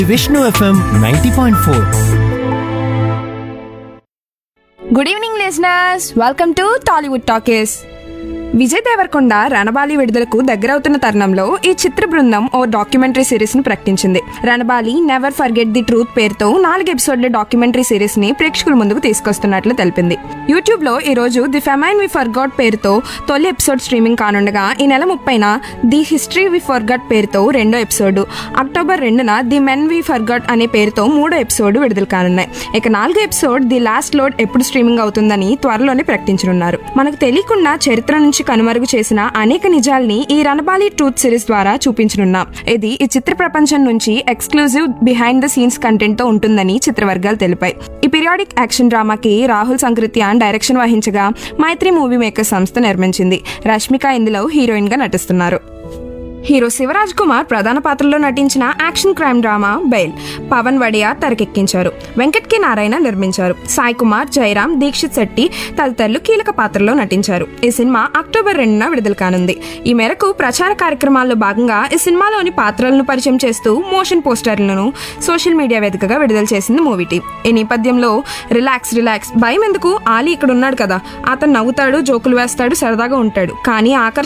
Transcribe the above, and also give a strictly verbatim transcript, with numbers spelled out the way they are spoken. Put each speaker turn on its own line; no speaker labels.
Vishnu FM ninety point four.
Good evening listeners, welcome to Tollywood talkies. Vijay Devarakonda Ranabaali విడుదలకు దగ్గరవుతున్న తరుణంలో ఈ చిత్ర బృందం ఓ డాక్యుమెంటరీ సిరీస్ ను ప్రకటించింది. Ranabaali never forget the truth పేరుతో నాలుగు ఎపిసోడ్ల డాక్యుమెంటరీ సిరీస్ ని ప్రేక్షకుల ముందుకు తీసుకొస్తున్నట్లు తెలిపింది. యూట్యూబ్ లో ఈ రోజు ది ఫెమైన్ వి ఫర్గాట్ పేరుతో తొలి ఎపిసోడ్ స్ట్రీమింగ్ కానుండగా ఈ నెల ముప్పైన ది హిస్టరీ వి ఫర్గాట్ పేరుతో రెండో ఎపిసోడ్, అక్టోబర్ రెండున ది మెన్ వి ఫర్గాట్ అనే పేరుతో మూడో ఎపిసోడ్ విడుదల కానున్నాయి. ఇక నాలుగో ఎపిసోడ్ ది లాస్ట్ లోడ్ ఎప్పుడు స్ట్రీమింగ్ అవుతుందని త్వరలోనే ప్రకటించనున్నారు. మనకు తెలియకుండా చరిత్ర నుంచి కనుమరుగు చేసిన అనేక నిజాల్ని ఈ రణబాలి ట్రూత్ సిరీస్ ద్వారా చూపించనున్నాం. ఇది ఈ చిత్ర ప్రపంచం నుంచి exclusive behind the scenes content తో ఉంటుందని చిత్రవర్గాలు తెలిపాయి. ఈ periodic action డ్రామాకి Rahul Sankrityan direction వహించగా మైత్రి మూవీ మేకర్ సంస్థ నిర్మించింది. రష్మిక ఇందులో హీరోయిన్ గా నటిస్తున్నారు. హీరో శివరాజ్ కుమార్ ప్రధాన పాత్రలో నటించిన action crime drama bail Pawan Vadiya తెరకెక్కించారు. Venkat K Narayana నిర్మించారు. సాయి కుమార్, జయరాం, దీక్షిత్ శెట్టి తదితరులు కీలక పాత్రలో నటించారు. ఈ సినిమా అక్టోబర్ రెండున విడుదల కానుంది. ఈ మేరకు ప్రచార కార్యక్రమాల్లో భాగంగా ఈ సినిమాలోని పాత్రలను పరిచయం చేస్తూ మోషన్ పోస్టర్లను సోషల్ మీడియా వేదికగా విడుదల చేసింది మూవీ టీం. ఈ నేపథ్యంలో రిలాక్స్ రిలాక్స్ భయం ఎందుకు, ఆలీ ఇక్కడ ఉన్నాడు కదా, అతను నవ్వుతాడు, జోకులు వేస్తాడు, సరదాగా ఉంటాడు, కానీ ఆకర్షణ